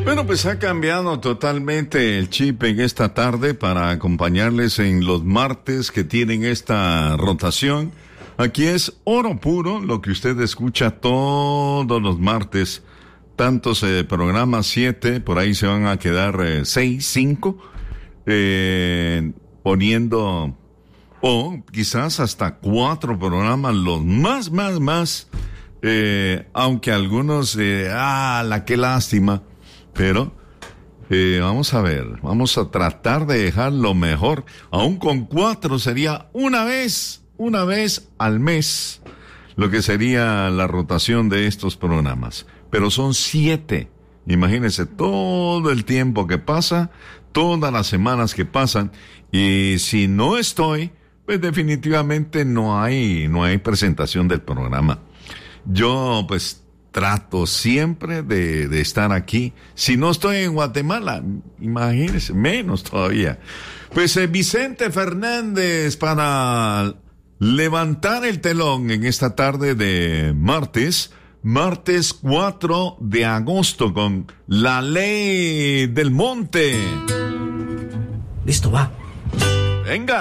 Bueno, pues ha cambiado totalmente el chip en esta tarde para acompañarles en los martes que tienen esta rotación. Aquí es oro puro, lo que usted escucha todos los martes. Tantos programas, 7, por ahí se van a quedar 6, 5, poniendo, o quizás hasta 4 programas, los más, aunque algunos, qué lástima, pero vamos a ver, vamos a tratar de dejar lo mejor, aún con 4 sería una vez al mes, lo que sería la rotación de estos programas. Pero son 7. Imagínense todo el tiempo que pasa, todas las semanas que pasan, y si no estoy, pues definitivamente no hay presentación del programa. Yo pues trato siempre de estar aquí. Si no estoy en Guatemala, imagínense, menos todavía. Pues Vicente Fernández para levantar el telón en esta tarde de martes 4 de agosto con La Ley del Monte. Listo, va. Venga.